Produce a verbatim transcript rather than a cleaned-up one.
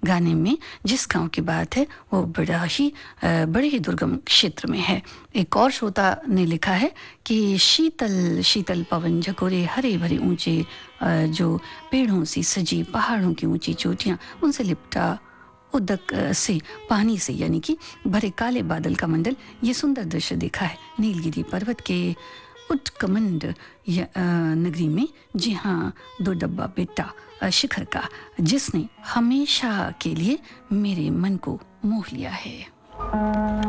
गाने में जिस गांव की बात है वो बड़ा ही बड़े ही दुर्गम क्षेत्र में है। एक और श्रोता ने लिखा है कि शीतल शीतल पवन झकोरे हरे भरे ऊंचे जो पेड़ों से सजी पहाड़ों की ऊंची चोटियां, उनसे लिपटा उदक से पानी से यानी कि भरे काले बादल का मंडल, ये सुंदर दृश्य देखा है नीलगिरी पर्वत के उत्कमंड नगरी में। जी हाँ, दो डब्बा बेटा शिखर का, जिसने हमेशा के लिए मेरे मन को मोह लिया है।